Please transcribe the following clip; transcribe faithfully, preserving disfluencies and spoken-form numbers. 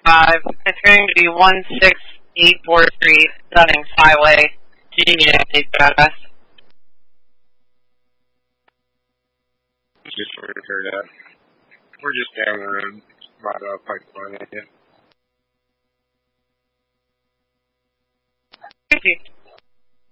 five. It's going to be one six eight four Street, Dunnings Highway. Do you need anything address? Just sort of heard that. We're just down the road by the pipeline. Thank you.